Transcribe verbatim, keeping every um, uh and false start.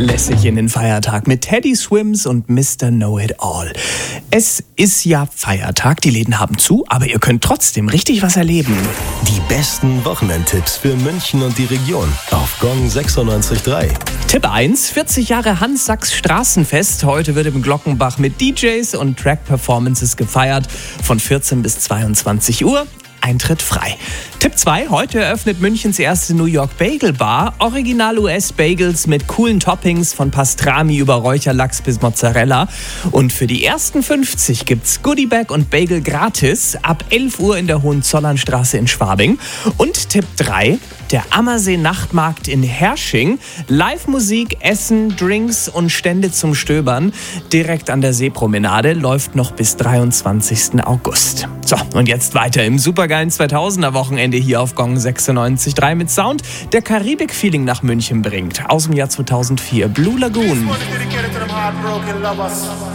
Lässig in den Feiertag mit Teddy Swims und Mister Know-It-All. Es ist ja Feiertag, die Läden haben zu, aber ihr könnt trotzdem richtig was erleben. Die besten Wochenendtipps für München und die Region auf Gong sechsundneunzig Komma drei. Tipp eins, vierzig Jahre Hans Sachs Straßenfest. Heute wird im Glockenbach mit D Js und Track-Performances gefeiert von vierzehn bis zweiundzwanzig Uhr. Eintritt frei. Tipp zwei, heute eröffnet Münchens erste New York Bagel Bar. Original U S-Bagels mit coolen Toppings von Pastrami über Räucherlachs bis Mozzarella. Und für die ersten fünfzig gibt's Goodiebag und Bagel gratis ab elf Uhr in der Hohenzollernstraße in Schwabing. Und Tipp drei, der Ammersee Nachtmarkt in Hersching. Live-Musik, Essen, Drinks und Stände zum Stöbern. Direkt an der Seepromenade, läuft noch bis dreiundzwanzigsten August. So, und jetzt weiter im supergeilen zweitausender Wochenende hier auf Gong sechsundneunzig Komma drei mit Sound, der Karibik-Feeling nach München bringt. Aus dem Jahr zweitausendvier, Blue Lagoon.